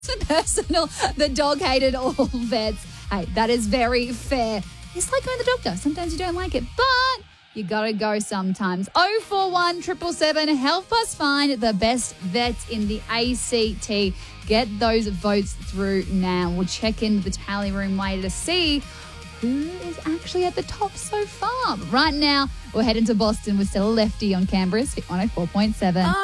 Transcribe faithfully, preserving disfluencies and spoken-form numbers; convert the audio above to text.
The personal, the dog hated all vets. Hey, that is very fair. It's like going to the doctor. Sometimes you don't like it, but you got to go sometimes. oh four one, seven seven seven, help us find the best vets in the A C T. Get those votes through now. We'll check in with the tally room later to see who is actually at the top so far. But right now, we're heading to Boston with Stella Lefty on Canberra's Hit one oh four point seven.